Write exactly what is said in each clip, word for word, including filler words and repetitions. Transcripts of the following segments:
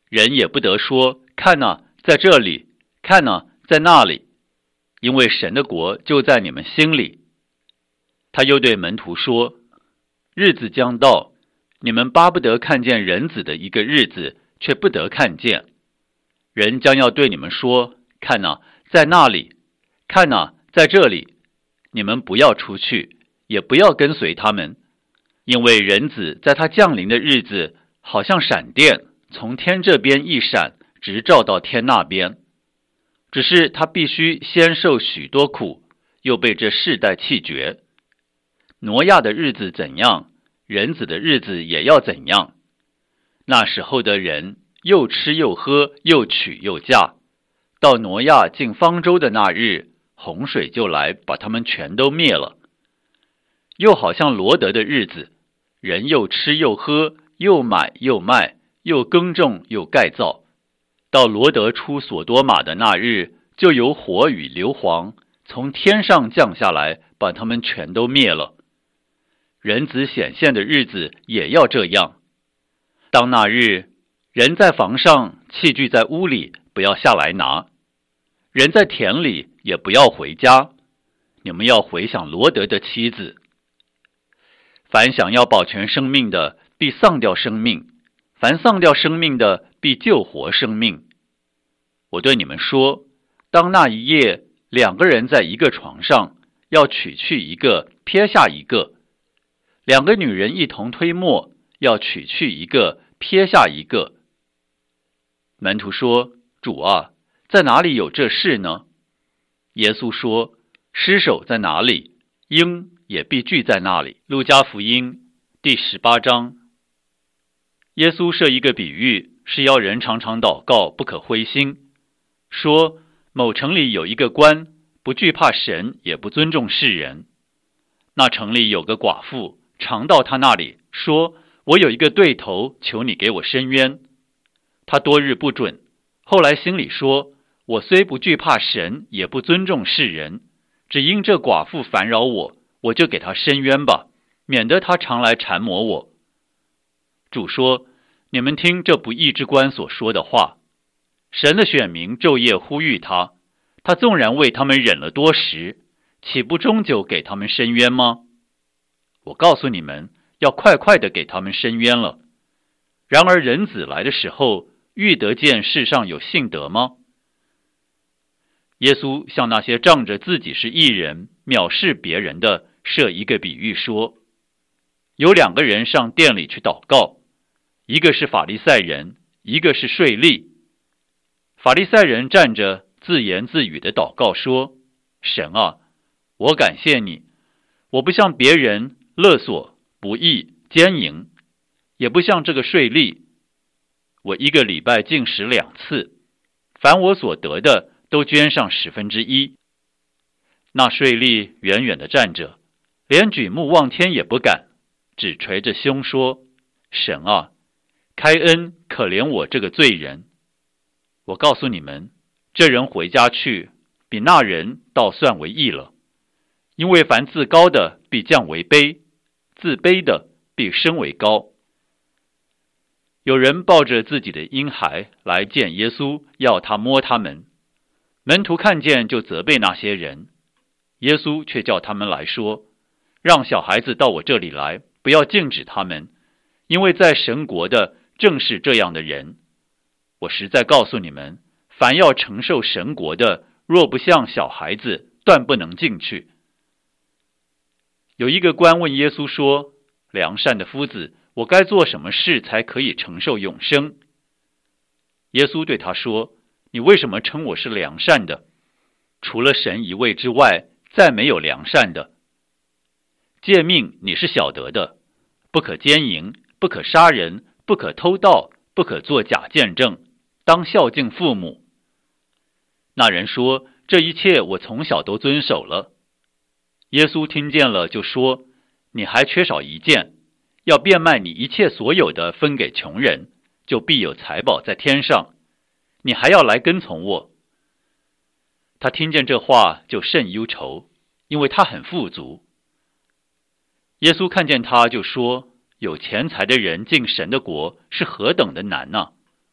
人也不得说，看哪，在这里，看哪，在那里，因为神的国就在你们心里。他又对门徒说，日子将到，你们巴不得看见人子的一个日子，却不得看见。人将要对你们说，看哪，在那里，看哪，在这里，你们不要出去，也不要跟随他们，因为人子在他降临的日子，好像闪电从天这边一闪，直照到天那边。只是他必须先受许多苦，又被这世代弃绝。挪亚的日子怎样，人子的日子也要怎样。那时候的人又吃又喝，又娶又嫁，到挪亚进方舟的那日，洪水就来，把他们全都灭了。又好像罗得的日子，人又吃又喝，又买又卖，又耕种又盖造，到罗得出所多玛的那日，就有火与硫磺从天上降下来，把他们全都灭了。人子显现的日子也要这样。当那日，人在房上，器具在屋里，不要下来拿；人在田里，也不要回家。你们要回想罗得的妻子。凡想要保全生命的，必丧掉生命；凡丧掉生命的，必救活生命。我对你们说，当那一夜，两个人在一个床上，要取去一个，撇下一个；两个女人一同推磨，要取去一个，撇下一个。门徒说，主啊，在哪里有这事呢？耶稣说，尸首在哪里，鹰也必聚在那里。路加福音第十八章。耶稣设一个比喻，是要人常常祷告，不可灰心，说某城里有一个官，不惧怕神，也不尊重世人。那城里有个寡妇，常到他那里，说，我有一个对头，求你给我伸冤。他多日不准，后来心里说，我虽不惧怕神，也不尊重世人，只因这寡妇烦扰我，我就给他伸冤吧，免得他常来缠磨我。主说，你们听这不义之官所说的话。神的选民昼夜呼吁他，他纵然为他们忍了多时，岂不终究给他们伸冤吗？我告诉你们，要快快的给他们伸冤了。然而人子来的时候，遇得见世上有信德吗？耶稣向那些仗着自己是义人，藐视别人的，设一个比喻说，有两个人上殿里去祷告，一个是法利赛人，一个是税吏。法利赛人站着自言自语的祷告说，神啊，我感谢你，我不像别人勒索、不义、奸淫，也不像这个税吏。我一个礼拜进食两次，凡我所得的都捐上十分之一。那税吏远远地站着，连举目望天也不敢，只捶着胸说，神啊，开恩可怜我这个罪人。我告诉你们，这人回家去，比那人倒算为义了。因为凡自高的必降为卑，自卑的必升为高。有人抱着自己的婴孩来见耶稣，要他摸他们。门徒看见就责备那些人，耶稣却叫他们来说，让小孩子到我这里来，不要禁止他们，因为在神国的正是这样的人。我实在告诉你们，凡要承受神国的，若不像小孩子，断不能进去。有一个官问耶稣说，良善的夫子，我该做什么事才可以承受永生？耶稣对他说，你为什么称我是良善的？除了神一位之外，再没有良善的。诫命你是晓得的，不可奸淫，不可杀人，不可偷盗，不可作假见证，当孝敬父母。那人说，这一切我从小都遵守了。耶稣听见了就说，你还缺少一件，要变卖你一切所有的，分给穷人，就必有财宝在天上。你还要来跟从我。他听见这话就甚忧愁，因为他很富足。耶稣看见他就说，有钱财的人进神的国是何等的难啊！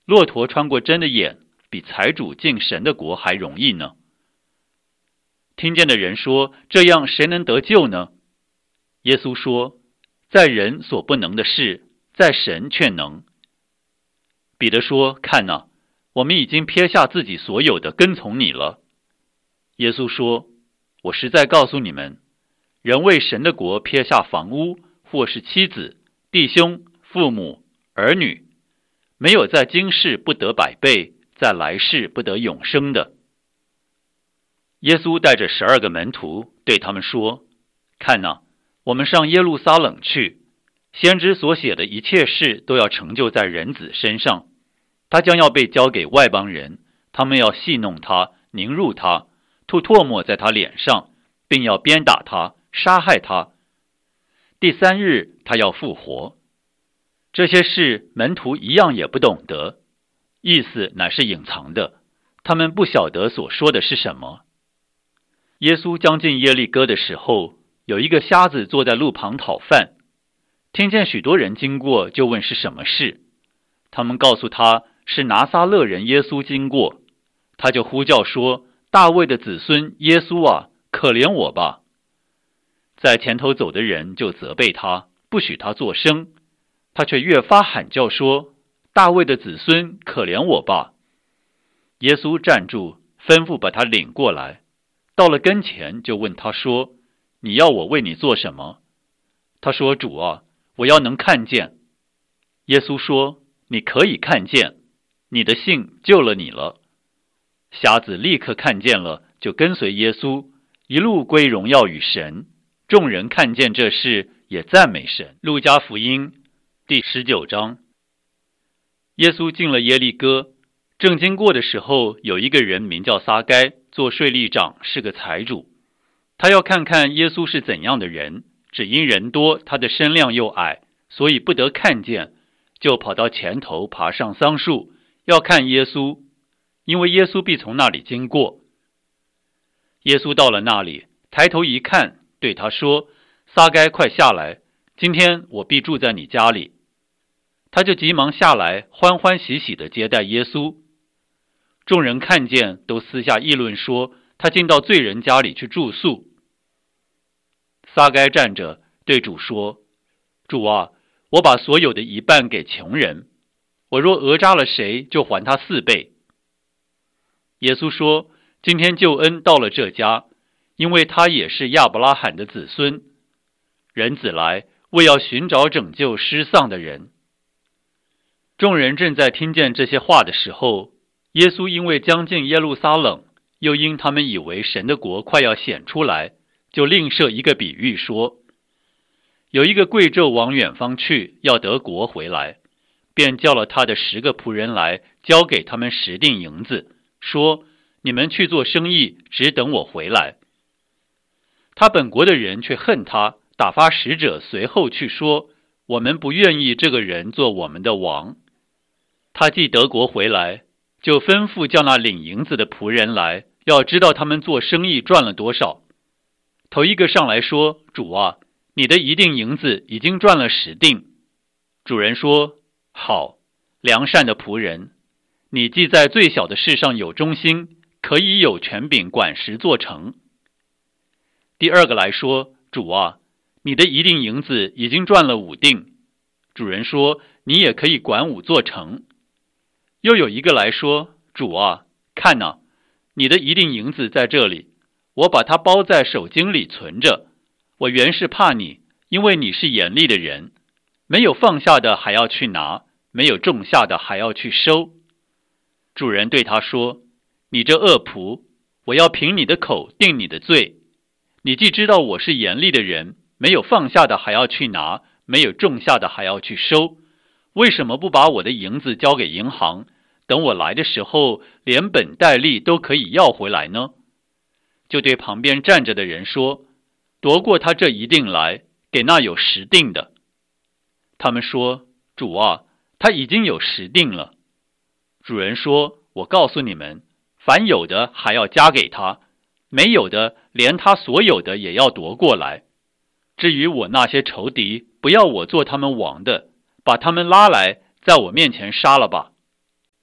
骆驼穿过针的眼，比财主进神的国还容易呢。听见的人说，这样谁能得救呢？耶稣说，在人所不能的事，在神却能。彼得说，看哪，我们已经撇下自己所有的，跟从你了。耶稣说，我实在告诉你们，人为神的国撇下房屋，或是妻子、弟兄、父母、儿女，没有在今世不得百倍，在来世不得永生的。耶稣带着十二个门徒对他们说，看哪，我们上耶路撒冷去，先知所写的一切事都要成就在人子身上。他将要被交给外邦人，他们要戏弄他，凌辱他，吐唾沫在他脸上，并要鞭打他，杀害他。第三日他要复活。这些事门徒一样也不懂得，意思乃是隐藏的，他们不晓得所说的是什么。耶稣将近耶利哥的时候，有一个瞎子坐在路旁讨饭，听见许多人经过，就问是什么事。他们告诉他，是拿撒勒人耶稣经过。他就呼叫说，大卫的子孙耶稣啊，可怜我吧。在前头走的人就责备他，不许他作声。他却越发喊叫说，大卫的子孙，可怜我吧。耶稣站住，吩咐把他领过来。到了跟前，就问他说，你要我为你做什么？他说，主啊，我要能看见。耶稣说，你可以看见，你的信救了你了。瞎子立刻看见了，就跟随耶稣，一路归荣耀与神。众人看见这事，也赞美神。路加福音第十九章。耶稣进了耶利哥，正经过的时候，有一个人名叫撒该，做税吏长，是个财主。他要看看耶稣是怎样的人，只因人多，他的身量又矮，所以不得看见，就跑到前头，爬上桑树，要看耶稣，因为耶稣必从那里经过。耶稣到了那里，抬头一看，对他说，撒该，快下来，今天我必住在你家里。他就急忙下来，欢欢喜喜地接待耶稣。众人看见，都私下议论说，他进到罪人家里去住宿。撒该站着对主说，主啊，我把所有的一半给穷人，我若讹诈了谁，就还他四倍。耶稣说，今天救恩到了这家，因为他也是亚伯拉罕的子孙。人子来，为要寻找拯救失丧的人。众人正在听见这些话的时候，耶稣因为将近耶路撒冷，又因他们以为神的国快要显出来，就另设一个比喻说，有一个贵胄往远方去，要得国回来，便叫了他的十个仆人来，交给他们十锭银子，说，你们去做生意，只等我回来。他本国的人却恨他，打发使者随后去说，我们不愿意这个人做我们的王。他既得国回来，就吩咐叫那领银子的仆人来，要知道他们做生意赚了多少。头一个上来说，主啊，你的一锭银子已经赚了十锭。主人说，好，良善的仆人，你既在最小的事上有忠心，可以有权柄管十座城。第二个来说，主啊，你的一锭银子已经赚了五锭。主人说，你也可以管五座城。又有一个来说，主啊，看哪，你的一锭银子在这里，我把它包在手巾里存着。我原是怕你，因为你是严厉的人，没有放下的还要去拿，没有种下的还要去收。主人对他说，你这恶仆，我要凭你的口定你的罪。你既知道我是严厉的人，没有放下的还要去拿，没有种下的还要去收，为什么不把我的银子交给银行，等我来的时候，连本带利都可以要回来呢？就对旁边站着的人说，夺过他这一锭来，给那有十锭的。他们说，主啊，他已经有十锭了。主人说，我告诉你们，凡有的还要加给他，没有的连他所有的也要夺过来。至于我那些仇敌，不要我做他们王的，把他们拉来，在我面前杀了吧。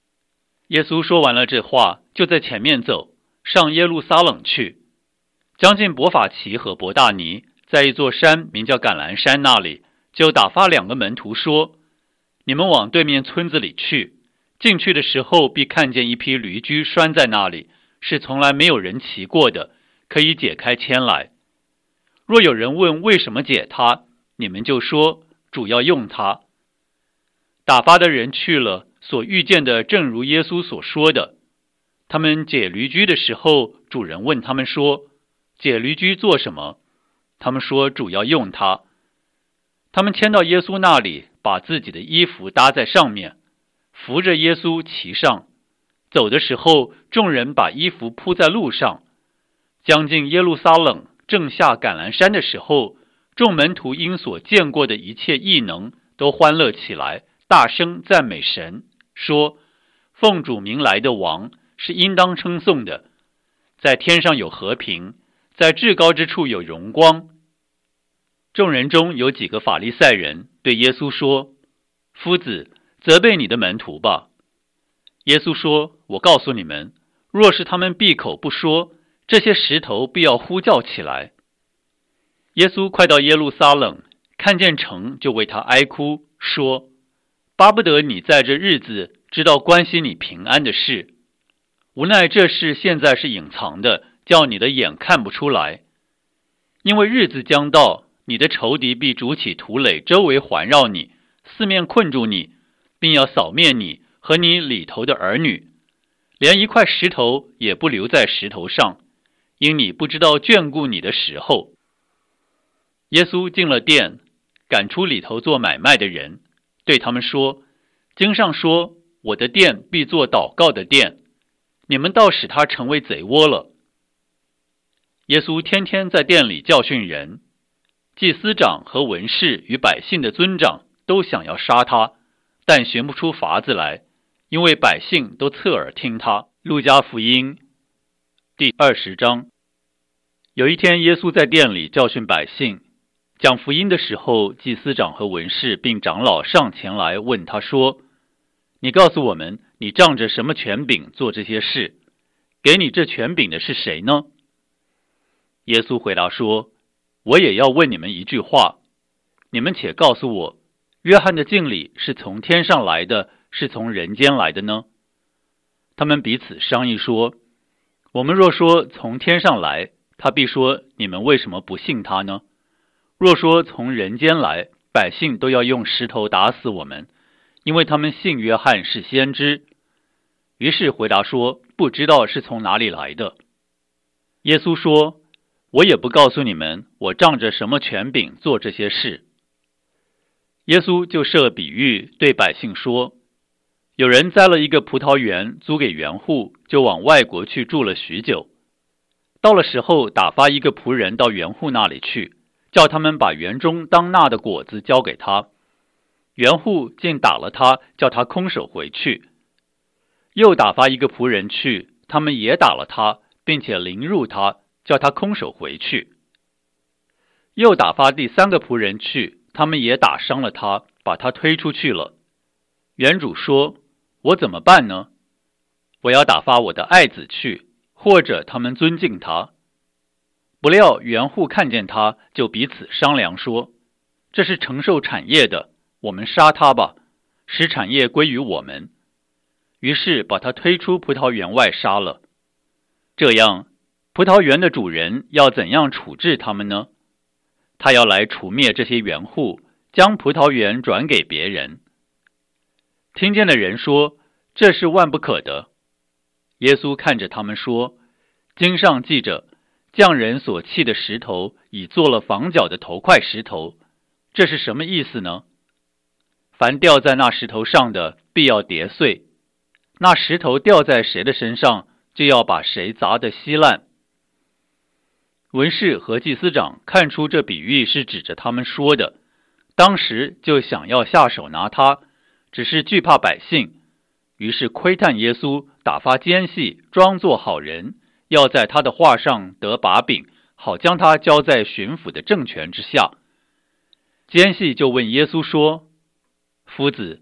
耶稣说完了这话，就在前面走，上耶路撒冷去。将近伯法其和伯大尼，在一座山名叫橄榄山那里，就打发两个门徒说：你们往对面村子里去，进去的时候必看见一匹驴驹拴在那里，是从来没有人骑过的，可以解开牵来。若有人问为什么解它，你们就说主要用它。打发的人去了，所遇见的正如耶稣所说的。他们解驴驹的时候，主人问他们说：解驴驹做什么？他们说主要用它。他们牵到耶稣那里，把自己的衣服搭在上面，扶着耶稣骑上。走的时候，众人把衣服铺在路上。将近耶路撒冷，正下橄榄山的时候，众门徒因所见过的一切异能，都欢乐起来，大声赞美神，说：奉主名来的王是应当称颂的，在天上有和平，在至高之处有荣光。众人中有几个法利赛人对耶稣说：夫子，责备你的门徒吧。耶稣说：我告诉你们，若是他们闭口不说，这些石头必要呼叫起来。耶稣快到耶路撒冷，看见城，就为他哀哭，说：巴不得你在这日子知道关系你平安的事，无奈这事现在是隐藏的，叫你的眼看不出来。因为日子将到，你的仇敌必筑起土垒，周围环绕你，四面困住你，并要扫灭你和你里头的儿女，连一块石头也不留在石头上，因你不知道眷顾你的时候。耶稣进了殿，赶出里头做买卖的人，对他们说：经上说，我的殿必作祷告的殿，你们倒使它成为贼窝了。耶稣天天在殿里教训人，祭司长和文士与百姓的尊长都想要杀他，但寻不出法子来，因为百姓都侧耳听他。路加福音第二十章。有一天，耶稣在殿里教训百姓，讲福音的时候，祭司长和文士并长老上前来问他说：你告诉我们，你仗着什么权柄做这些事？给你这权柄的是谁呢？耶稣回答说：我也要问你们一句话，你们且告诉我，约翰的敬礼是从天上来的，是从人间来的呢？他们彼此商议说：我们若说从天上来，他必说你们为什么不信他呢？若说从人间来，百姓都要用石头打死我们，因为他们信约翰是先知。于是回答说：不知道是从哪里来的。耶稣说：我也不告诉你们，我仗着什么权柄做这些事。耶稣就设比喻对百姓说：有人栽了一个葡萄园，租给园户，就往外国去住了许久。到了时候，打发一个仆人到园户那里去，叫他们把园中当纳的果子交给他。园户竟打了他，叫他空手回去。又打发一个仆人去，他们也打了他，并且凌辱他，叫他空手回去。又打发第三个仆人去，他们也打伤了他，把他推出去了。园主说：我怎么办呢？我要打发我的爱子去，或者他们尊敬他。不料园户看见他，就彼此商量说：这是承受产业的，我们杀他吧，使产业归于我们。于是把他推出葡萄园外杀了。这样，葡萄园的主人要怎样处置他们呢？他要来除灭这些园户，将葡萄园转给别人。听见的人说：这是万不可的。耶稣看着他们说：经上记着，匠人所弃的石头，已做了房角的头块石头，这是什么意思呢？凡掉在那石头上的，必要跌碎；那石头掉在谁的身上，就要把谁砸得稀烂。文士和祭司长看出这比喻是指着他们说的，当时就想要下手拿他，只是惧怕百姓，于是窥探耶稣，打发奸细，装作好人，要在他的话上得把柄，好将他交在巡抚的政权之下。奸细就问耶稣说：夫子，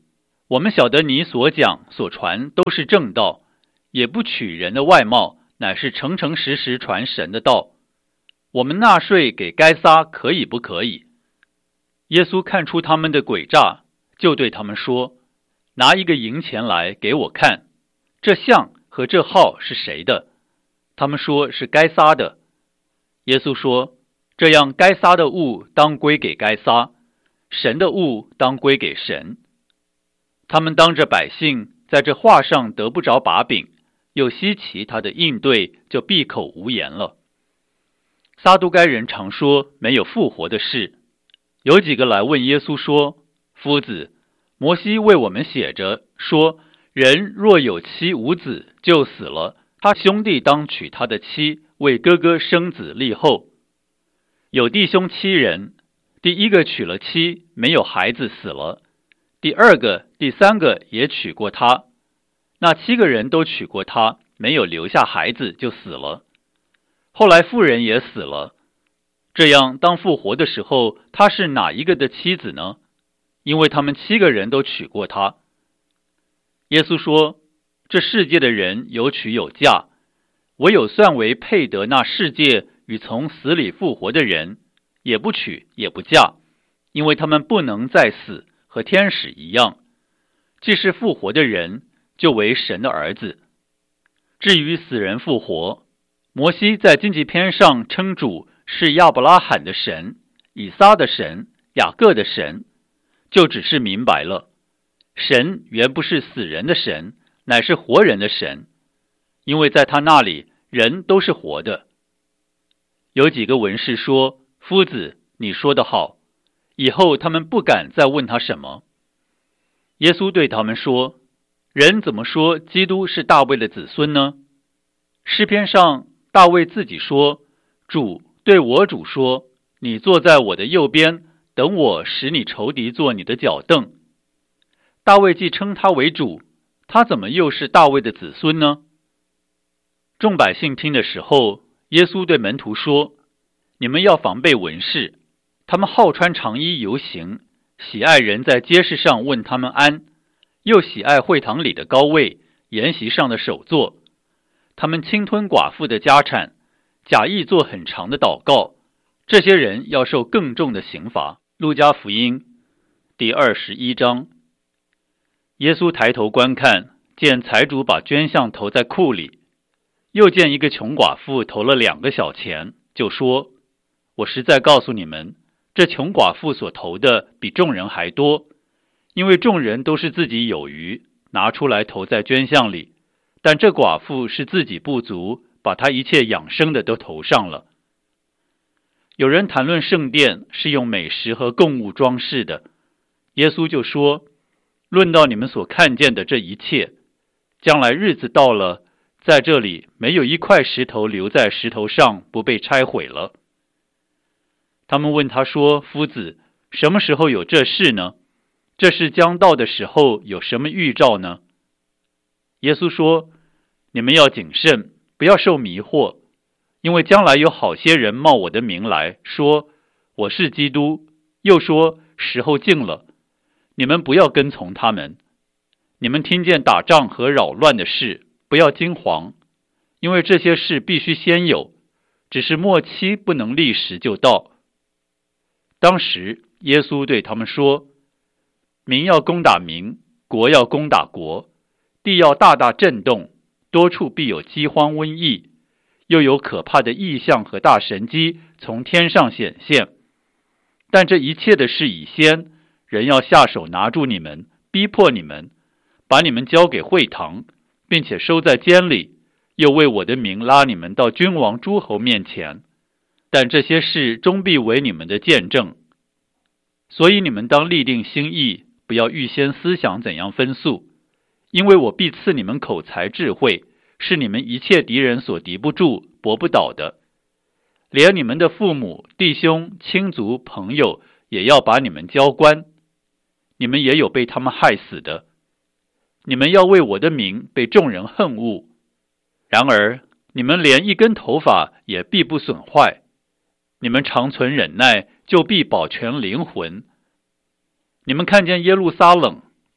我们晓得你所讲所传都是正道，也不取人的外貌，乃是诚诚实实传神的道。我们纳税给该撒可以不可以？耶稣看出他们的诡诈，就对他们说，拿一个银钱来给我看，这像和这号是谁的？他们说是该撒的。耶稣说，这样该撒的物当归给该撒，神的物当归给神。他们当着百姓在这话上得不着把柄，又稀奇他的应对，就闭口无言了。撒都该人常说没有复活的事，有几个来问耶稣说，夫子，摩西为我们写着说，人若有妻无子就死了，他兄弟当娶他的妻，为哥哥生子立后。有弟兄七人，第一个娶了妻，没有孩子死了，第二个第三个也娶过她，那七个人都娶过她，没有留下孩子就死了。后来妇人也死了。这样当复活的时候，她是哪一个的妻子呢？因为他们七个人都娶过她。耶稣说，这世界的人有娶有嫁，唯有算为配得那世界与从死里复活的人，也不娶也不嫁，因为他们不能再死，和天使一样，既是复活的人，就为神的儿子。至于死人复活，摩西在荆棘篇上称主是亚伯拉罕的神，以撒的神，雅各的神，就只是明白了，神原不是死人的神，乃是活人的神，因为在他那里人都是活的。有几个文士说，夫子，你说得好。以后他们不敢再问他什么。耶稣对他们说，人怎么说基督是大卫的子孙呢？诗篇上大卫自己说，主对我主说，你坐在我的右边，等我使你仇敌做你的脚凳。大卫既称他为主，他怎么又是大卫的子孙呢？众百姓听的时候，耶稣对门徒说，你们要防备文士，他们好穿长衣游行，喜爱人在街市上问他们安，又喜爱会堂里的高位，筵席上的首座。他们侵吞寡妇的家产，假意做很长的祷告，这些人要受更重的刑罚。路加福音第二十一章。耶稣抬头观看，见财主把捐项投在库里，又见一个穷寡妇投了两个小钱，就说，我实在告诉你们，这穷寡妇所投的比众人还多，因为众人都是自己有余，拿出来投在捐项里，但这寡妇是自己不足，把她一切养生的都投上了。有人谈论圣殿是用美食和供物装饰的，耶稣就说，论到你们所看见的这一切，将来日子到了，在这里没有一块石头留在石头上不被拆毁了。他们问他说，夫子，什么时候有这事呢？这事将到的时候有什么预兆呢？耶稣说，你们要谨慎，不要受迷惑，因为将来有好些人冒我的名来说，我是基督，又说时候近了，你们不要跟从他们。你们听见打仗和扰乱的事，不要惊惶，因为这些事必须先有，只是末期不能立时就到。当时耶稣对他们说，民要攻打民，国要攻打国，地要大大震动，多处必有饥荒瘟疫，又有可怕的异象和大神迹从天上显现。但这一切的事以先，人要下手拿住你们，逼迫你们，把你们交给会堂，并且收在监里，又为我的名拉你们到君王诸侯面前。但这些事终必为你们的见证。所以你们当立定心意，不要预先思想怎样分诉，因为我必赐你们口才智慧，是你们一切敌人所敌不住、搏不倒的。连你们的父母、弟兄、亲族、朋友也要把你们交官，你们也有被他们害死的。你们要为我的名被众人恨恶，然而你们连一根头发也必不损坏。你们常存忍耐，就必保全灵魂。你们看见耶路撒冷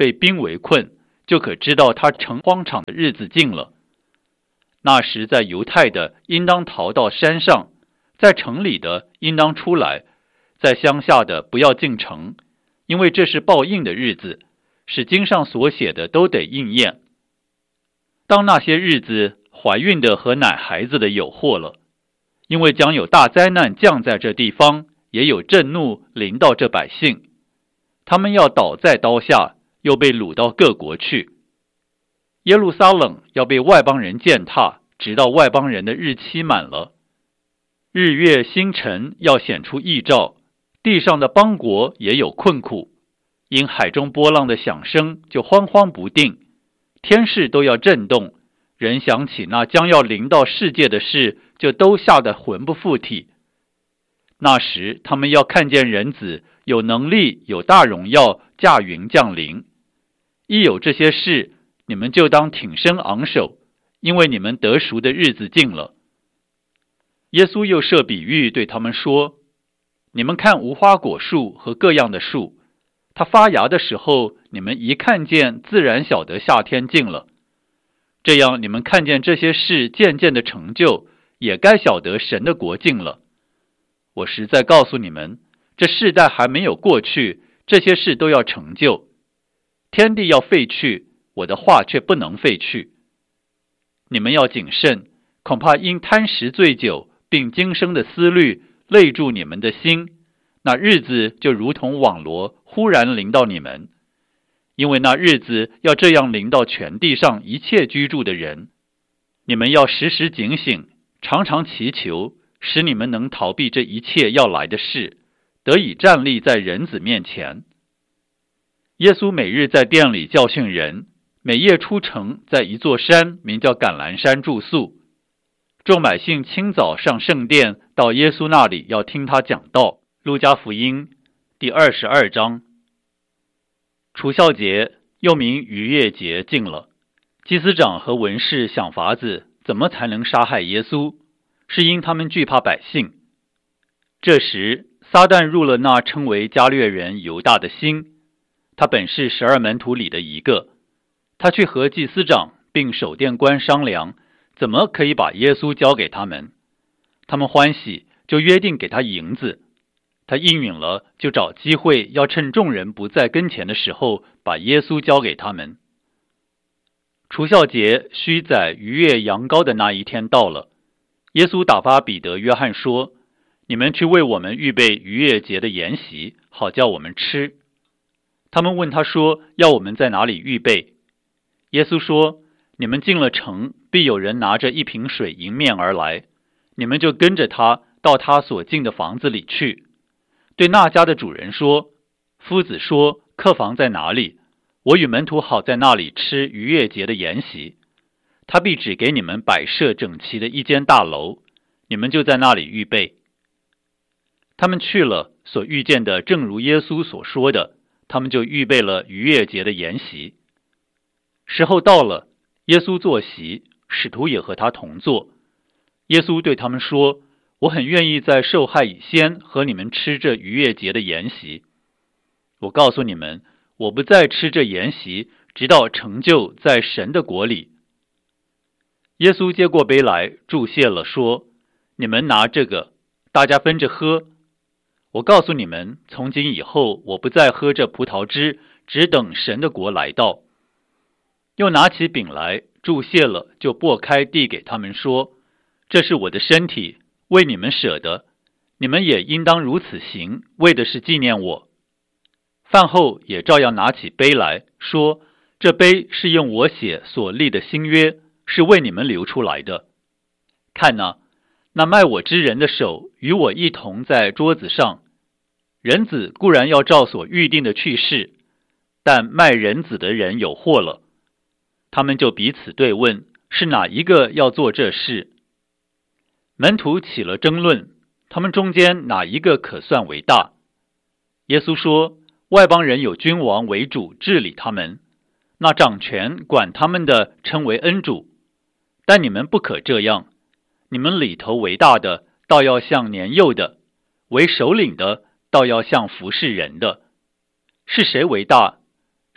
被兵围困，就可知道他成荒场的日子近了。那时在犹太的应当逃到山上，在城里的应当出来，在乡下的不要进城，因为这是报应的日子，使经上所写的都得应验。当那些日子，怀孕的和奶孩子的有祸了，因为将有大灾难降在这地方，也有震怒临到这百姓，他们要倒在刀下，又被掳到各国去。耶路撒冷要被外邦人践踏，直到外邦人的日期满了。日月星辰要显出异兆，地上的邦国也有困苦，因海中波浪的响声就慌慌不定，天势都要震动，人想起那将要临到世界的事，就都吓得魂不附体。那时他们要看见人子有能力有大荣耀驾云降临。一有这些事，你们就当挺身昂首，因为你们得赎的日子近了。耶稣又设比喻对他们说，你们看无花果树和各样的树，它发芽的时候，你们一看见，自然晓得夏天近了。这样你们看见这些事渐渐的成就，也该晓得神的国近了。我实在告诉你们，这世代还没有过去，这些事都要成就。天地要废去，我的话却不能废去。你们要谨慎，恐怕因贪食醉酒，并今生的思虑累住你们的心，那日子就如同网罗忽然临到你们。因为那日子要这样临到全地上一切居住的人。你们要时时警醒，常常祈求，使你们能逃避这一切要来的事，得以站立在人子面前。耶稣每日在殿里教训人，每夜出城，在一座山名叫橄榄山住宿。众百姓清早上圣殿，到耶稣那里要听他讲道。路加福音第二十二章。除酵节又名逾越节近了，祭司长和文士想法子怎么才能杀害耶稣，是因他们惧怕百姓。这时撒旦入了那称为加略人犹大的心，他本是十二门徒里的一个。他去和祭司长并守殿官商量，怎么可以把耶稣交给他们。他们欢喜，就约定给他银子。他应允了，就找机会要趁众人不在跟前的时候，把耶稣交给他们。除酵节须宰逾越羊羔的那一天到了，耶稣打发彼得、约翰说，你们去为我们预备逾越节的筵席，好叫我们吃。他们问他说，要我们在哪里预备？耶稣说，你们进了城，必有人拿着一瓶水迎面而来，你们就跟着他到他所进的房子里去。对那家的主人说，夫子说，客房在哪里？我与门徒好在那里吃逾越节的筵席。他必指给你们摆设整齐的一间大楼，你们就在那里预备。他们去了，所遇见的正如耶稣所说的，他们就预备了逾越节的筵席。时候到了，耶稣坐席，使徒也和他同坐。耶稣对他们说，我很愿意在受害以先和你们吃这逾越节的筵席。我告诉你们，我不再吃这筵席，直到成就在神的国里。耶稣接过杯来，祝谢了，说，你们拿这个，大家分着喝。我告诉你们，从今以后，我不再喝这葡萄汁，只等神的国来到。又拿起饼来，祝谢了，就擘开递给他们说，这是我的身体，为你们舍的，你们也应当如此行，为的是纪念我。饭后也照样拿起杯来说，这杯是用我血所立的新约，是为你们流出来的。看哪，那卖我之人的手与我一同在桌子上。人子固然要照所预定的去世，但卖人子的人有祸了。他们就彼此对问，是哪一个要做这事？门徒起了争论，他们中间哪一个可算为大？耶稣说，外邦人有君王为主治理他们，那掌权管他们的称为恩主。但你们不可这样，你们里头为大的，倒要像年幼的；为首领的，倒要像服侍人的。是谁为大？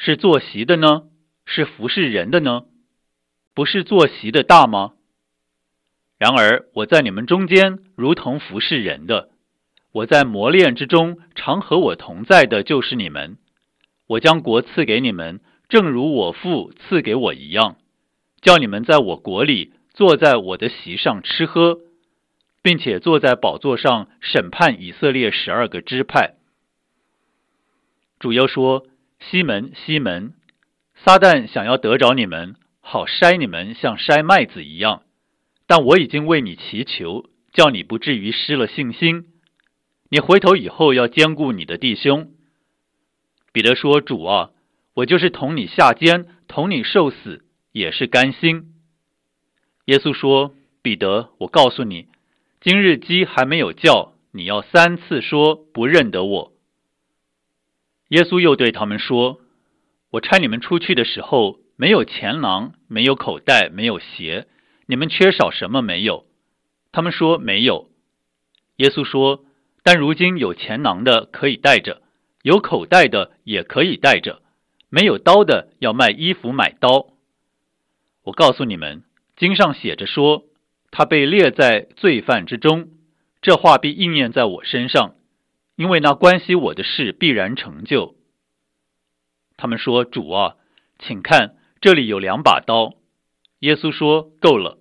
是坐席的呢？是服侍人的呢？不是坐席的大吗？然而我在你们中间如同服侍人的，我在磨练之中常和我同在的就是你们。我将国赐给你们，正如我父赐给我一样，叫你们在我国里坐在我的席上吃喝，并且坐在宝座上审判以色列十二个支派。主又说：西门，西门，撒旦想要得着你们，好筛你们像筛麦子一样，但我已经为你祈求，叫你不至于失了信心。你回头以后要兼顾你的弟兄。彼得说：主啊，我就是同你下监，同你受死，也是甘心。耶稣说：彼得，我告诉你，今日鸡还没有叫，你要三次说不认得我。耶稣又对他们说：我差你们出去的时候，没有钱囊，没有口袋，没有鞋，你们缺少什么没有？他们说没有。耶稣说：但如今有钱囊的可以带着，有口袋的也可以带着，没有刀的要卖衣服买刀。我告诉你们，经上写着说，他被列在罪犯之中，这话必应验在我身上，因为那关系我的事必然成就。他们说：主啊，请看，这里有两把刀。耶稣说：够了。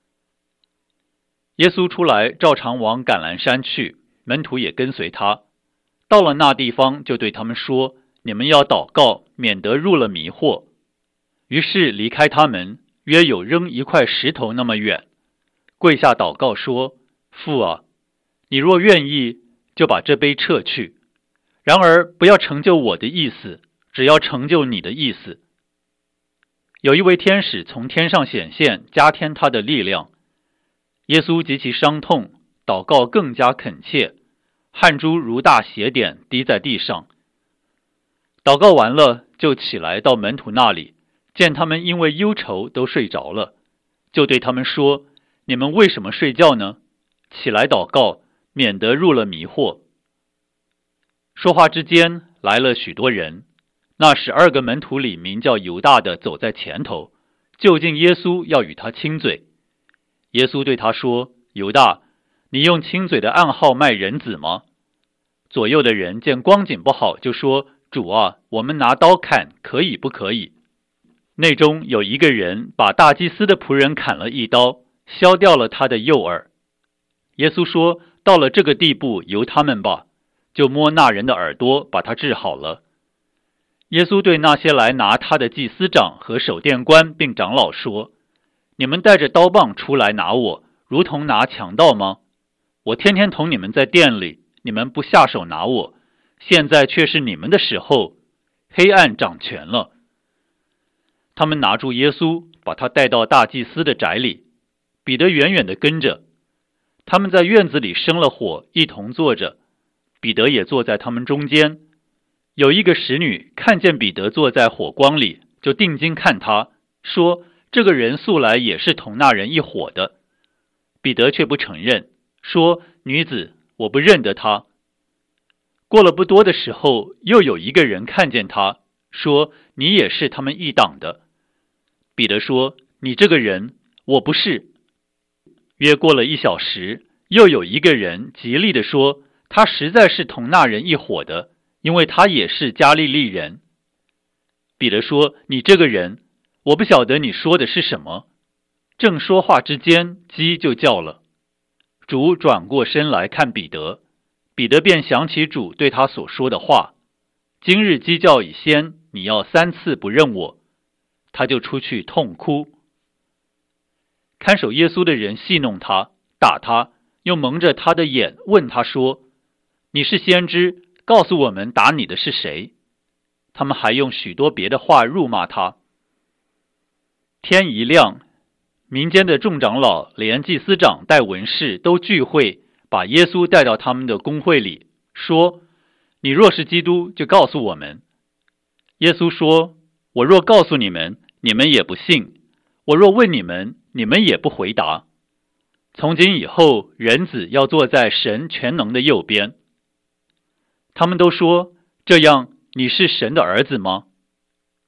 耶稣出来，照常往橄榄山去，门徒也跟随他。到了那地方，就对他们说：你们要祷告，免得入了迷惑。于是离开他们，约有扔一块石头那么远，跪下祷告说：父啊，你若愿意，就把这杯撤去，然而不要成就我的意思，只要成就你的意思。有一位天使从天上显现，加添他的力量。耶稣极其伤痛，祷告更加恳切，汗珠如大血点滴在地上。祷告完了，就起来到门徒那里，见他们因为忧愁都睡着了，就对他们说：你们为什么睡觉呢？起来祷告，免得入了迷惑。说话之间，来了许多人。那十二个门徒里名叫犹大的走在前头，就近耶稣要与他亲嘴。耶稣对他说：犹大，你用亲嘴的暗号卖人子吗？左右的人见光景不好，就说：主啊，我们拿刀砍，可以不可以？内中有一个人把大祭司的仆人砍了一刀，削掉了他的右耳。耶稣说：到了这个地步，由他们吧，就摸那人的耳朵，把他治好了。耶稣对那些来拿他的祭司长和守殿官并长老说：你们带着刀棒出来拿我，如同拿强盗吗？我天天同你们在殿里，你们不下手拿我，现在却是你们的时候，黑暗掌权了。他们拿住耶稣，把他带到大祭司的宅里，彼得远远地跟着。他们在院子里生了火，一同坐着，彼得也坐在他们中间。有一个使女看见彼得坐在火光里，就定睛看他，说：这个人素来也是同那人一伙的。彼得却不承认，说：女子，我不认得他。过了不多的时候，又有一个人看见他，说：你也是他们一党的。彼得说：你这个人，我不是。约过了一小时，又有一个人极力地说：他实在是同那人一伙的，因为他也是加利利人。彼得说：你这个人，我不晓得你说的是什么。正说话之间，鸡就叫了。主转过身来看彼得，彼得便想起主对他所说的话：今日鸡叫以先，你要三次不认我。他就出去痛哭。看守耶稣的人戏弄他，打他，又蒙着他的眼，问他说：你是先知，告诉我们打你的是谁？他们还用许多别的话辱骂他。天一亮，民间的众长老连祭司长带文士都聚会，把耶稣带到他们的公会里，说：你若是基督，就告诉我们。耶稣说：我若告诉你们，你们也不信；我若问你们，你们也不回答。从今以后，人子要坐在神全能的右边。他们都说：这样，你是神的儿子吗？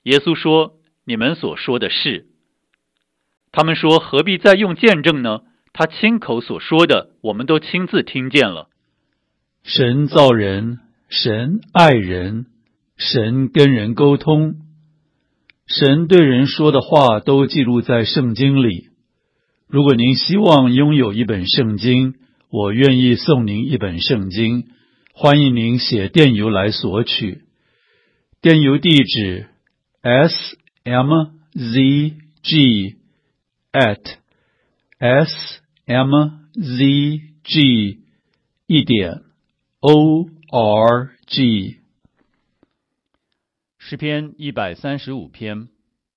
耶稣说：“你们所说的是。”他们说：“何必再用见证呢？他亲口所说的，我们都亲自听见了。” 神造人，神爱人，神跟人沟通，神对人说的话都记录在圣经里。如果您希望拥有一本圣经，我愿意送您一本圣经，欢迎您写电邮来索取。电邮地址 s m z g at s m z g 一点 o r g。 诗篇一百三十五篇。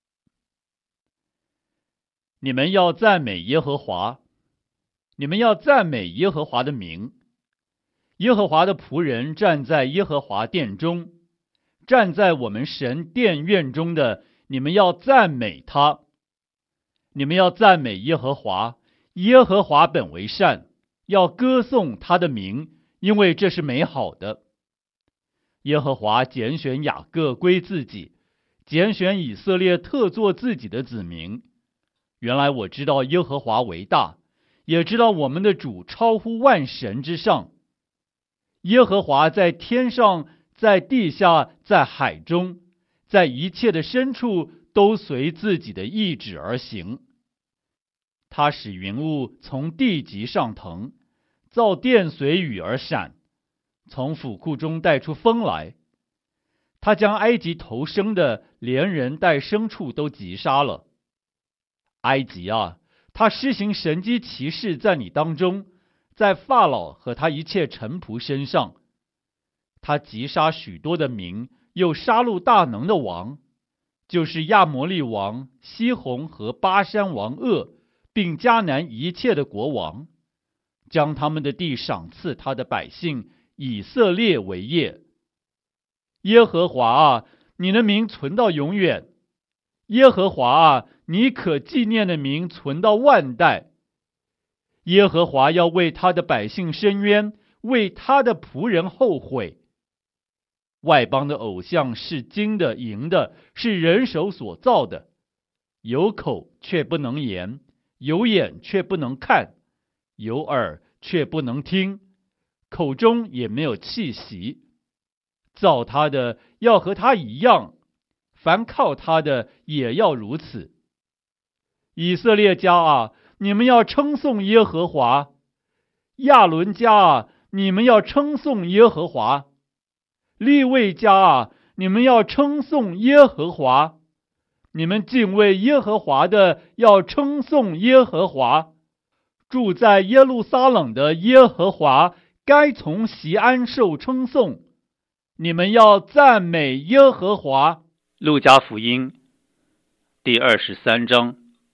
你们要赞美耶和华，你们要赞美耶和华的名。耶和华的仆人站在耶和华殿中，站在我们神殿院中的，你们要赞美他。你们要赞美耶和华，耶和华本为善，要歌颂他的名，因为这是美好的。耶和华拣选雅各归自己，拣选以色列特作自己的子民。原来我知道耶和华为大，也知道我们的主超乎万神之上。耶和华在天上，在地下，在海中，在一切的深处，都随自己的意志而行。他使云雾从地极上腾，造电随雨而闪，从府库中带出风来。他将埃及头生的，连人带牲畜都击杀了。埃及啊，他施行神迹奇事在你当中，在法老和他一切臣仆身上。他击杀许多的民，又杀戮大能的王，就是亚摩利王西宏和巴山王噩，并迦南一切的国王，将他们的地赏赐他的百姓以色列为业。耶和华啊，你的名存到永远。耶和华啊，你可纪念的名存到万代。耶和华要为他的百姓伸冤，为他的仆人后悔。外邦的偶像是金的银的，是人手所造的，有口却不能言，有眼却不能看，有耳却不能听，口中也没有气息。造他的要和他一样，凡靠他的也要如此。以色列家啊，你们要称颂耶和华；亚伦家啊，你们要称颂耶和华；利未家啊，你们要称颂耶和华。你们敬畏耶和华的，要称颂耶和华。住在耶路撒冷的耶和华，该从锡安受称颂。你们要赞美耶和华。路加福音第二十三章。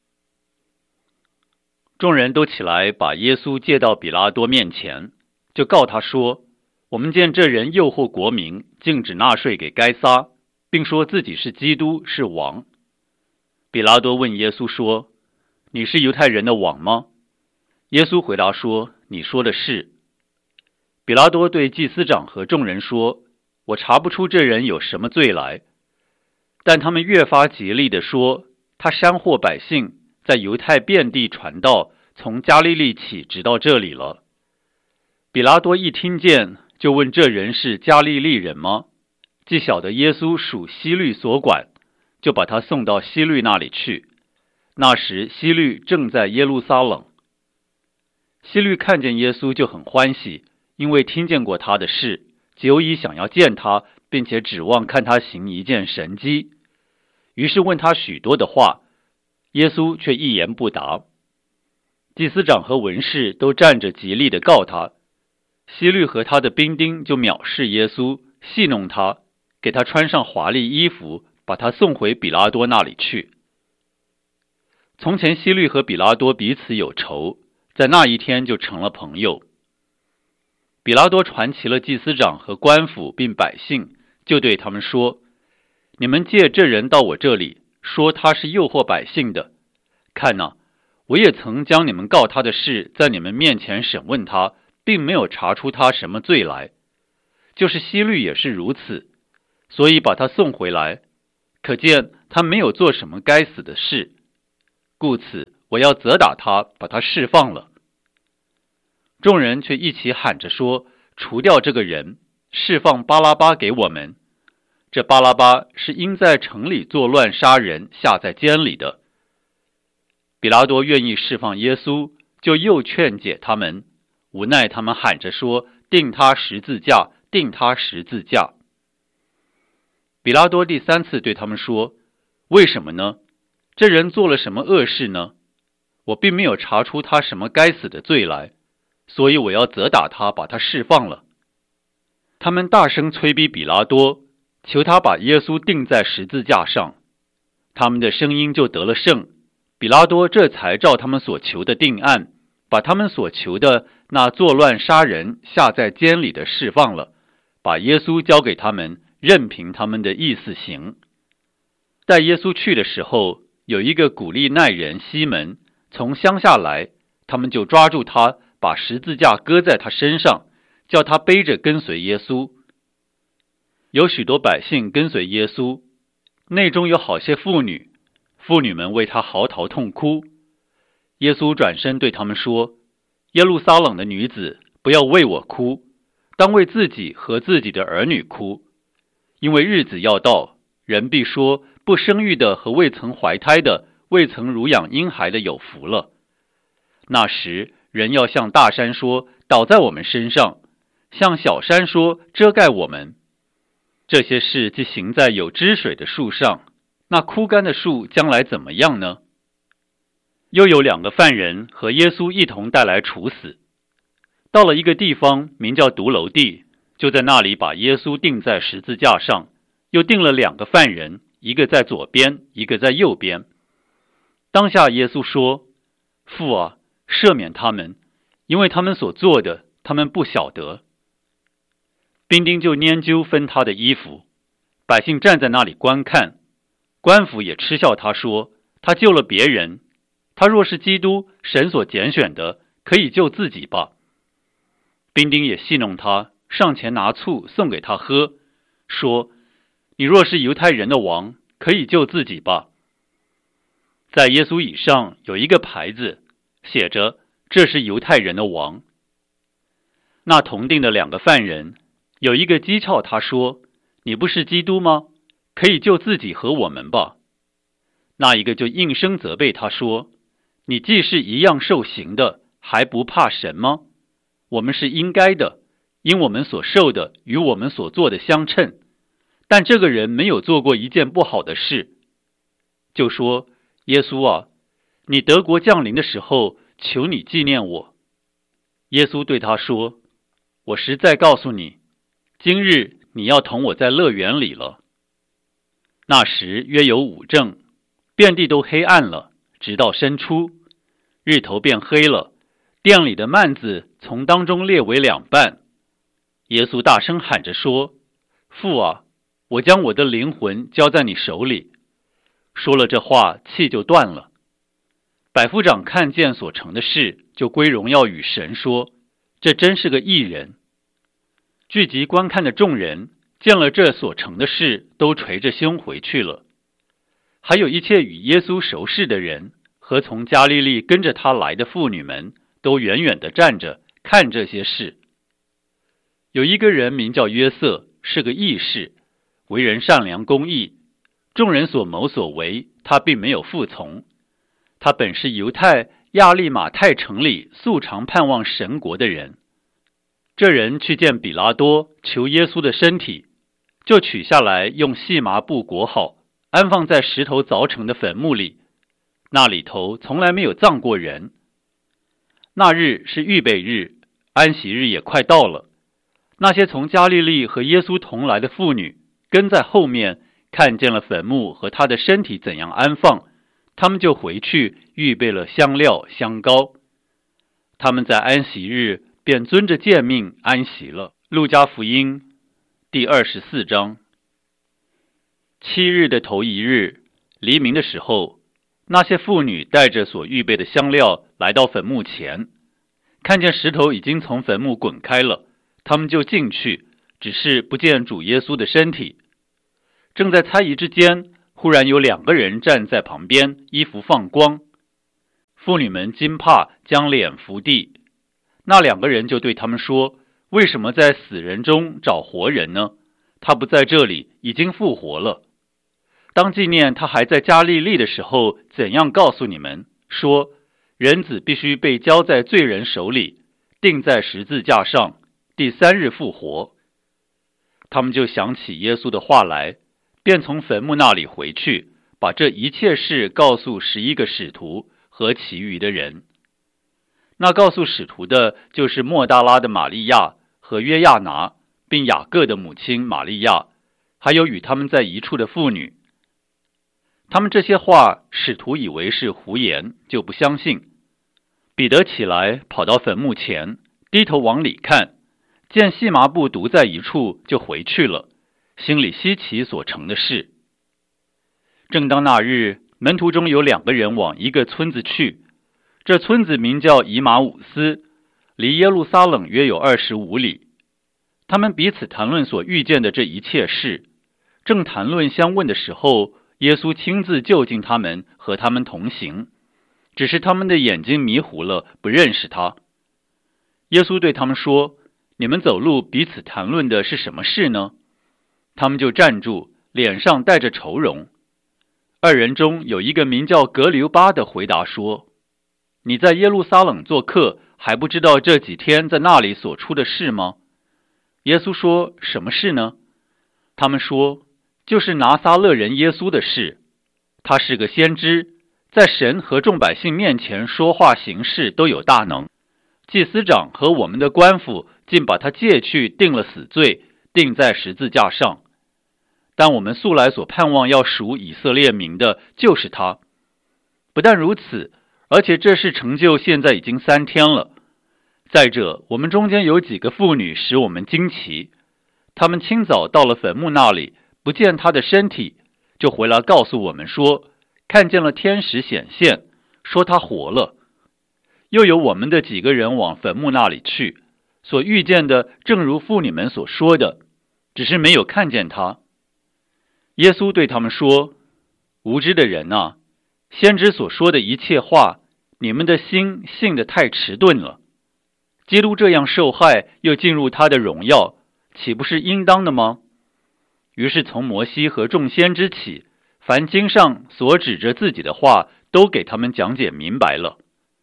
众人都起来，把耶稣借到比拉多面前，就告他说：我们见这人诱惑国民，禁止纳税给该撒，并说自己是基督，是王。比拉多问耶稣说：你是犹太人的王吗？耶稣回答说：你说的是。比拉多对祭司长和众人说：我查不出这人有什么罪来。但他们越发极力地说，他煽惑百姓，在犹太遍地传道，从加利利起直到这里了。比拉多一听见，就问这人是加利利人吗？既晓得耶稣属希律所管，就把他送到希律那里去。那时希律正在耶路撒冷。希律看见耶稣就很欢喜，因为听见过他的事，久已想要见他，并且指望看他行一件神迹。于是问他许多的话，耶稣却一言不答。祭司长和文士都站着极力地告他。希律和他的兵丁就藐视耶稣，戏弄他，给他穿上华丽衣服，把他送回比拉多那里去。从前希律和比拉多彼此有仇，在那一天就成了朋友。比拉多传齐了祭司长和官府并百姓，就对他们说：你们借这人到我这里，说他是诱惑百姓的。看哪，我也曾将你们告他的事在你们面前审问他，并没有查出他什么罪来。就是希律也是如此，所以把他送回来。 可见他没有做什么该死的事，故此我要责打他，把他释放了。众人却一起喊着说，除掉这个人，释放巴拉巴给我们。这巴拉巴是因在城里作乱杀人，下在监里的。比拉多愿意释放耶稣，就又劝解他们，无奈他们喊着说，钉他十字架，钉他十字架。比拉多第三次对他们说，为什么呢？这人做了什么恶事呢？我并没有查出他什么该死的罪来，所以我要责打他，把他释放了。他们大声催逼比拉多，求他把耶稣钉在十字架上。他们的声音就得了胜，比拉多这才照他们所求的定案，把他们所求的那作乱杀人下在监里的释放了，把耶稣交给他们，任凭他们的意思行。带耶稣去的时候，有一个古利奈人西门从乡下来，他们就抓住他，把十字架搁在他身上，叫他背着跟随耶稣。有许多百姓跟随耶稣，内中有好些妇女，妇女们为他嚎啕痛哭。耶稣转身对他们说，耶路撒冷的女子，不要为我哭，当为自己和自己的儿女哭，因为日子要到，人必说，不生育的和未曾怀胎的，未曾乳养婴孩的有福了。那时人要向大山说，倒在我们身上，向小山说，遮盖我们。这些事既行在有汁水的树上，那枯干的树将来怎么样呢？又有两个犯人和耶稣一同带来处死。到了一个地方名叫独楼地，就在那里把耶稣钉在十字架上，又钉了两个犯人，一个在左边，一个在右边。当下耶稣说，父啊，赦免他们，因为他们所做的，他们不晓得。兵丁就拈阄分他的衣服，百姓站在那里观看，官府也嗤笑他说，他救了别人，他若是基督，神所拣选的，可以救自己吧。兵丁也戏弄他，上前拿醋送给他喝，说，你若是犹太人的王，可以救自己吧。在耶稣以上有一个牌子，写着，这是犹太人的王。那同定的两个犯人，有一个讥诮他说，你不是基督吗？可以救自己和我们吧。那一个就应声责备他说，你既是一样受刑的，还不怕神吗？我们是应该的，因我们所受的与我们所做的相称，但这个人没有做过一件不好的事。就说，耶稣啊，你得国降临的时候，求你纪念我。耶稣对他说，我实在告诉你，今日你要同我在乐园里了。那时约有午正，遍地都黑暗了，直到申初，日头变黑了，殿里的幔子从当中裂为两半。耶稣大声喊着说，父啊，我将我的灵魂交在你手里。说了这话，气就断了。百夫长看见所成的事，就归荣耀与神说，这真是个义人。聚集观看的众人见了这所成的事，都垂着胸回去了。还有一切与耶稣熟识的人和从加利利跟着他来的妇女们，都远远地站着看这些事。有一个人名叫约瑟，是个义士，为人善良公义，众人所谋所为，他并没有服从。他本是犹太亚利马太城里素常盼望神国的人。这人去见比拉多，求耶稣的身体，就取下来，用细麻布裹好，安放在石头凿成的坟墓里，那里头从来没有葬过人。那日是预备日，安息日也快到了。那些从加利利和耶稣同来的妇女跟在后面，看见了坟墓和他的身体怎样安放，他们就回去预备了香料香膏。他们在安息日便遵着诫命安息了。路加福音第二十四章。七日的头一日，黎明的时候，那些妇女带着所预备的香料来到坟墓前，看见石头已经从坟墓滚开了，他们就进去，只是不见主耶稣的身体。正在猜疑之间，忽忽然有两个人站在旁边，衣服放光。妇女们惊怕，将脸伏地。那两个人就对他们说：为什么在死人中找活人呢？他不在这里，已经复活了。当纪念他还在加利利的时候，怎样告诉你们，说人子必须被交在罪人手里，钉在十字架上，第三日复活。他们就想起耶稣的话来，便从坟墓那里回去，把这一切事告诉十一个使徒和其余的人。那告诉使徒的就是莫大拉的玛利亚和约亚拿，并雅各的母亲玛利亚，还有与他们在一处的妇女。他们这些话，使徒以为是胡言，就不相信。彼得起来，跑到坟墓前，低头往里看，见细麻布独在一处，就回去了，心里稀奇所成的事。正当那日，门徒中有两个人往一个村子去，这村子名叫以马忤斯，离耶路撒冷约有二十五里。他们彼此谈论所遇见的这一切事，正谈论相问的时候，耶稣亲自就近他们，和他们同行，只是他们的眼睛迷糊了，不认识他。耶稣对他们说：你们走路彼此谈论的是什么事呢？他们就站住，脸上带着愁容。二人中有一个名叫格留巴的回答说：你在耶路撒冷做客，还不知道这几天在那里所出的事吗？耶稣说：什么事呢？他们说：就是拿撒勒人耶稣的事。他是个先知，在神和众百姓面前说话行事都有大能。祭司长和我们的官府竟把他借去，定了死罪，钉在十字架上。但我们素来所盼望要赎以色列民的，就是他。不但如此，而且这事成就现在已经三天了。再者，我们中间有几个妇女使我们惊奇，她们清早到了坟墓那里，不见他的身体，就回来告诉我们说，看见了天使显现，说他活了。又有我们的几个人往坟墓那里去，所遇见的正如妇女们所说的，只是没有看见他。耶稣对他们说：无知的人啊，先知所说的一切话，你们的心信得太迟钝了。基督这样受害，又进入他的荣耀，岂不是应当的吗？于是从摩西和众先知起，凡经上所指着自己的话，都给他们讲解明白了。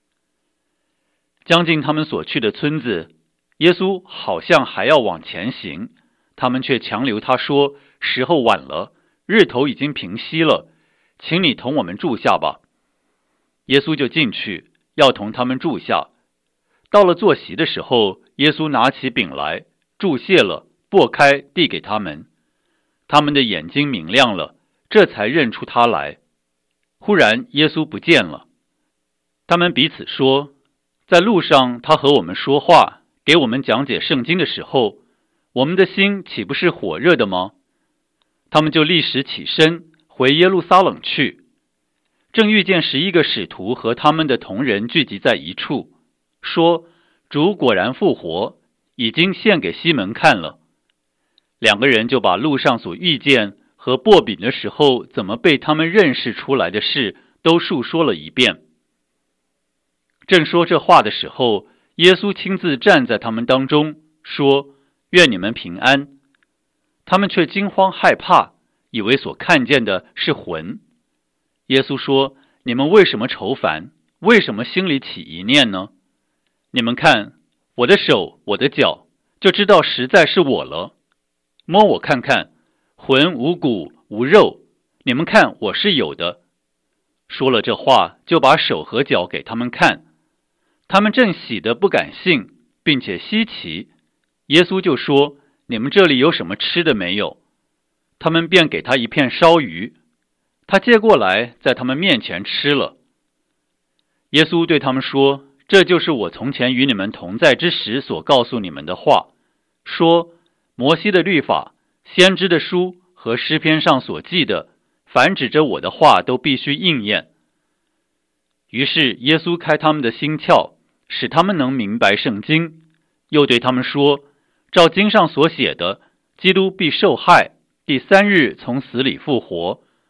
将近他们所去的村子，耶稣好像还要往前行，他们却强留他说：时候晚了，日头已经平息了，请你同我们住下吧。耶稣就进去，要同他们住下。到了坐席的时候，耶稣拿起饼来，祝谢了，擘开，递给他们。他们的眼睛明亮了，这才认出他来。忽然耶稣不见了。他们彼此说，在路上他和我们说话，给我们讲解圣经的时候，我们的心岂不是火热的吗？他们就立时起身，回耶路撒冷去。正遇见十一个使徒和他们的同人聚集在一处，说：主果然复活，已经献给西门看了。两个人就把路上所遇见和擘饼的时候怎么被他们认识出来的事都述说了一遍。正说这话的时候，耶稣亲自站在他们当中，说：愿你们平安。他们却惊慌害怕，以为所看见的是魂。耶稣说：你们为什么愁烦？为什么心里起疑念呢？你们看我的手，我的脚，就知道实在是我了。摸我看看，魂无骨无肉，你们看我是有的。说了这话，就把手和脚给他们看。他们正喜得不敢信，并且稀奇。耶稣就说：你们这里有什么吃的没有？他们便给他一片烧鱼，他接过来，在他们面前吃了。耶稣对他们说：这就是我从前与你们同在之时所告诉你们的话，说摩西的律法、先知的书和诗篇上所记的，凡指着我的话都必须应验。于是耶稣开他们的心窍，使他们能明白圣经，又对他们说：照经上所写的，基督必受害，第三日从死里复活。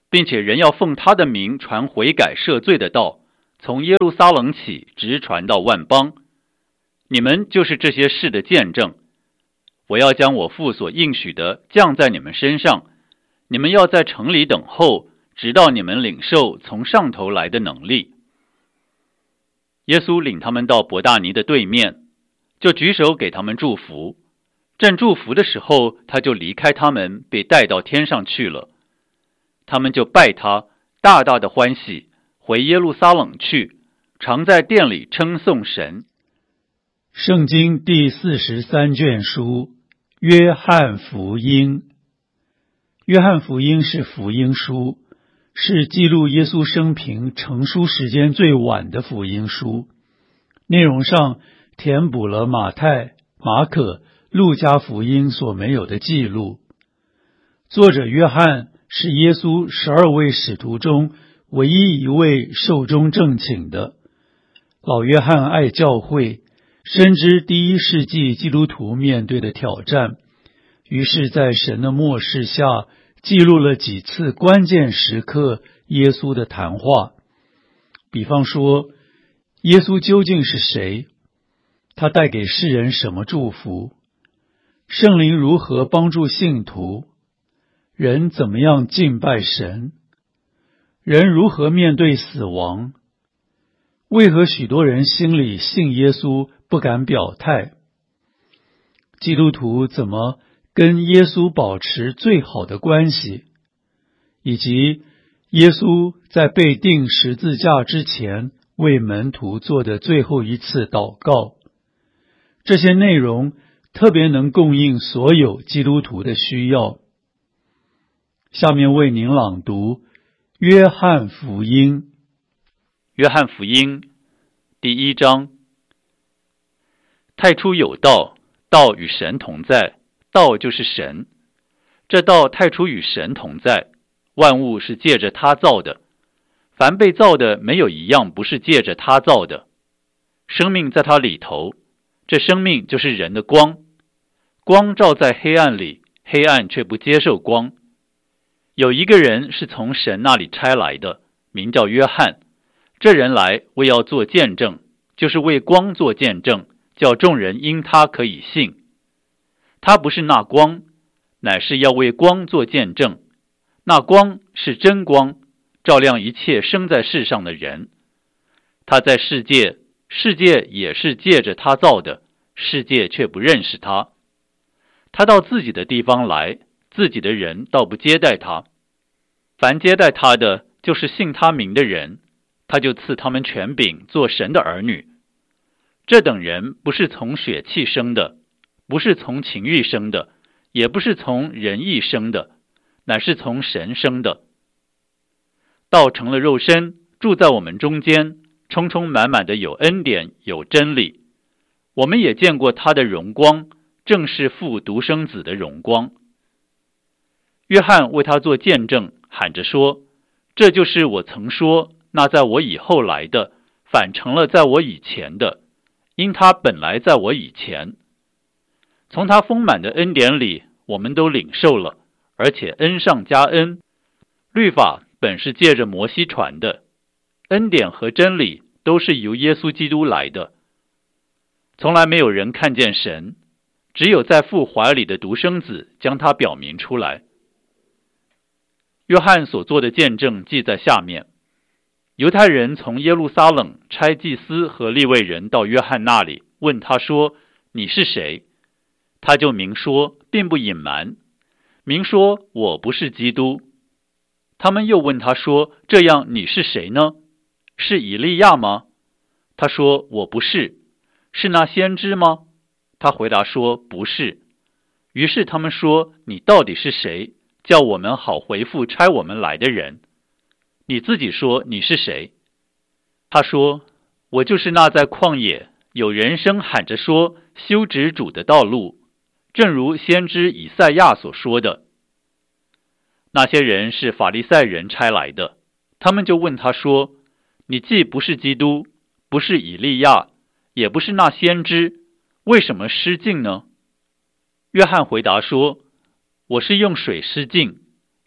并且人要奉他的名传悔改赦罪的道，从耶路撒冷起，直传到万邦。你们就是这些事的见证。我要将我父所应许的降在你们身上，你们要在城里等候，直到你们领受从上头来的能力。耶稣领他们到伯大尼的对面，就举手给他们祝福。正祝福的时候，他就离开他们，被带到天上去了。他们就拜他，大大的欢喜，回耶路撒冷去，常在殿里称颂神。 圣经第四十三卷书，约翰福音。约翰福音是福音书，是记录耶稣生平成书时间最晚的福音书，内容上填补了马太、马可、路加福音所没有的记录。作者约翰是耶稣十二位使徒中唯一一位寿终正寝的。老约翰爱教会，深知第一世纪基督徒面对的挑战，于是在神的默示下记录了几次关键时刻耶稣的谈话。比方说，耶稣究竟是谁？他带给世人什么祝福？圣灵如何帮助信徒？人怎么样敬拜神？人如何面对死亡？为何许多人心里信耶稣不敢表态？基督徒怎么跟耶稣保持最好的关系？以及耶稣在被钉十字架之前为门徒做的最后一次祷告。这些内容特别能供应所有基督徒的需要。下面为您朗读约翰福音。 约翰福音第一章。太初有道，道与神同在，道就是神。这道太初与神同在，万物是借着他造的，凡被造的没有一样不是借着他造的。生命在他里头，这生命就是人的光。光照在黑暗里，黑暗却不接受光。有一个人是从神那里差来的，名叫约翰。这人来为要做见证，就是为光做见证，叫众人因他可以信。他不是那光，乃是要为光做见证。那光是真光，照亮一切生在世上的人。他在世界，世界也是借着他造的，世界却不认识他。他到自己的地方来，自己的人倒不接待他。凡接待他的，就是信他名的人，他就赐他们权柄做神的儿女。这等人不是从血气生的，不是从情欲生的，也不是从人意生的，乃是从神生的。道成了肉身，住在我们中间，充充满满的有恩典，有真理。我们也见过他的荣光，正是父独生子的荣光。约翰为他做见证，喊着说：这就是我曾说，那在我以后来的，反成了在我以前的，因他本来在我以前。从他丰满的恩典里，我们都领受了，而且恩上加恩。律法本是借着摩西传的，恩典和真理都是由耶稣基督来的。从来没有人看见神，只有在父怀里的独生子将他表明出来。约翰所做的见证记在下面。犹太人从耶路撒冷差祭司和利未人到约翰那里，问他说：你是谁？他就明说，并不隐瞒，明说我不是基督。他们又问他说：这样你是谁呢？是以利亚吗？他说：我不是。是那先知吗？他回答说：不是。于是他们说：你到底是谁？叫我们好回复差我们来的人。你自己说你是谁？他说：我就是那在旷野有人声喊着说，修直主的道路，正如先知以赛亚所说的。那些人是法利赛人差来的，他们就问他说：你既不是基督，不是以利亚，也不是那先知，为什么失敬呢？约翰回答说：我是用水施浸，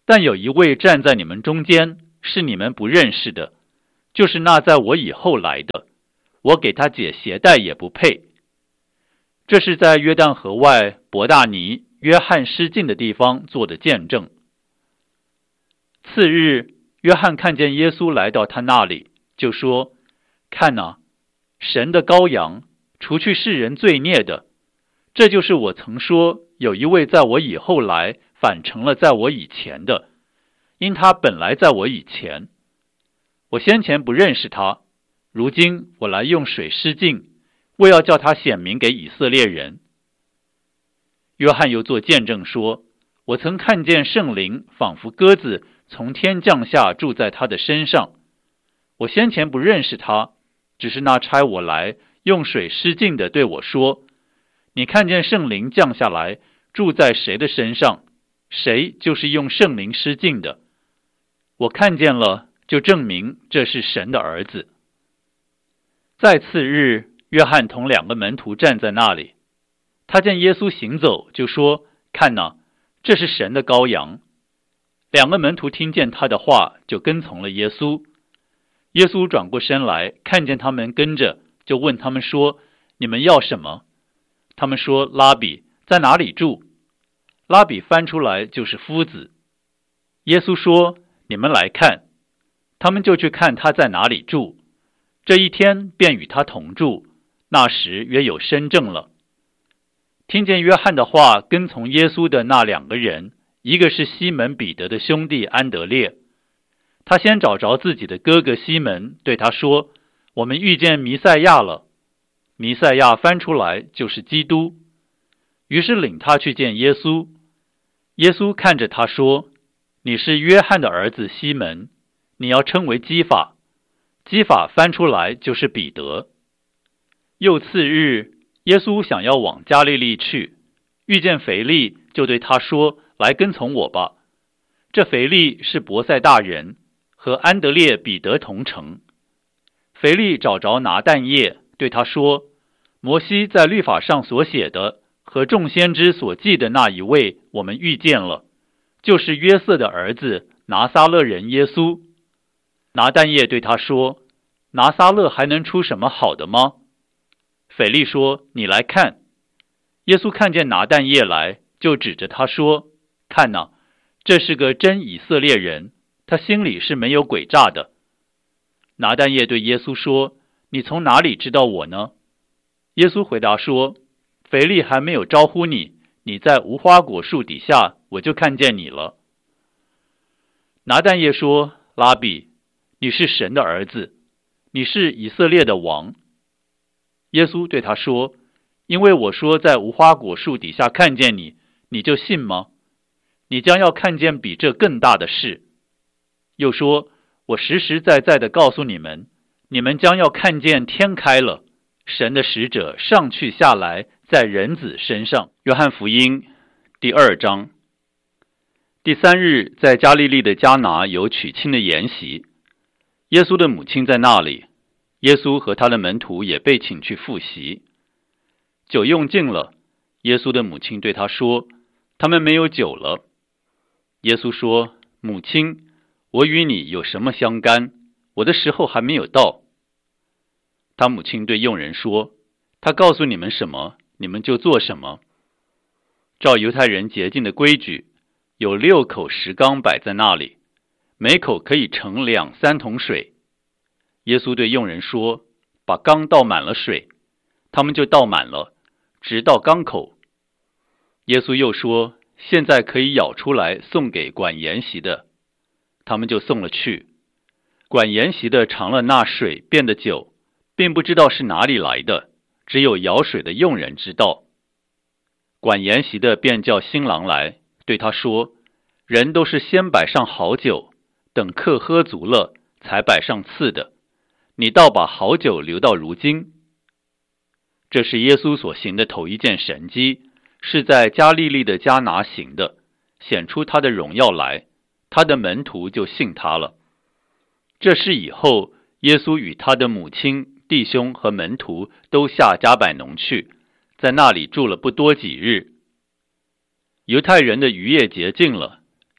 但有一位站在你们中间，是你们不认识的，就是那在我以后来的，我给他解鞋带也不配。”这是在约旦河外伯大尼约翰失禁的地方做的见证。次日，约翰看见耶稣来到他那里，就说：“看哪，神的羔羊，除去世人罪孽的。这就是我曾说，有一位在我以后来，反成了在我以前的，因他本来在我以前。我先前不认识他，如今我来用水施浸，为要叫他显明给以色列人。”约翰又作见证说：“我曾看见圣灵仿佛鸽子从天降下，住在他的身上。我先前不认识他，只是那差我来用水施浸的对我说：你看见圣灵降下来，住在谁的身上，谁就是用圣灵施浸的。我看见了，就证明这是神的儿子。”再次日，约翰同两个门徒站在那里，他见耶稣行走，就说：“看哪，这是神的羔羊。”两个门徒听见他的话，就跟从了耶稣。耶稣转过身来，看见他们跟着，就问他们说：“你们要什么？”他们说：“拉比，在哪里住？”拉比翻出来就是夫子。耶稣说：“你们来看。”他们就去看他在哪里住。这一天便与他同住，那时约有申正了。听见约翰的话，跟从耶稣的那两个人，一个是西门彼得的兄弟安德烈。他先找着自己的哥哥西门，对他说：“我们遇见弥赛亚了。”弥赛亚翻出来就是基督。于是领他去见耶稣。耶稣看着他说：“你是约翰的儿子西门，你要称为基法。”基法翻出来就是彼得。又次日，耶稣想要往加利利去，遇见腓力，就对他说：“来跟从我吧。”这腓力是伯赛大人，和安德烈、彼得同城。腓力找着拿但业，对他说：“摩西在律法上所写的和众先知所记的那一位，我们遇见了，就是约瑟的儿子拿撒勒人耶稣。”拿但业对他说：“拿撒勒还能出什么好的吗？”腓力说：“你来看。”耶稣看见拿但业来，就指着他说：“看哪，这是个真以色列人，他心里是没有诡诈的。”拿但业对耶稣说：“你从哪里知道我呢？”耶稣回答说：“腓力还没有招呼你，你在无花果树底下，我就看见你了。”拿但业说：“拉比，你是神的儿子，你是以色列的王。”耶稣对他说：“因为我说在无花果树底下看见你，你就信吗？你将要看见比这更大的事。”又说：“我实实在在的告诉你们，你们将要看见天开了，神的使者上去下来，在人子身上。”约翰福音第二章。第三日，在加利利的迦拿有娶亲的筵席，耶稣的母亲在那里，耶稣和他的门徒也被请去赴席。酒用尽了，耶稣的母亲对他说：“他们没有酒了。”耶稣说：“母亲，我与你有什么相干？我的时候还没有到。”他母亲对佣人说：“他告诉你们什么，你们就做什么。”照犹太人洁净的规矩，有六口石缸摆在那里，每口可以盛两三桶水。耶稣对佣人说：“把缸倒满了水。”他们就倒满了，直到缸口。耶稣又说：“现在可以舀出来送给管筵席的。”他们就送了去。管筵席的尝了那水变的酒，并不知道是哪里来的，只有舀水的佣人知道。管筵席的便叫新郎来，对他说：“人都是先摆上好酒，等客喝足了，才摆上次的。你倒把好酒留到如今。”这是耶稣所行的头一件神迹，是在加利利的迦拿行的，显出他的荣耀来，他的门徒就信他了。这事以后，耶稣与他的母亲、弟兄和门徒都下迦百农去，在那里住了不多几日。犹太人的逾越节近了，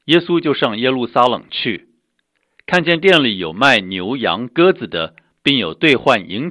耶稣就上耶路撒冷去，看见店里有卖牛羊鸽子的，并有兑换银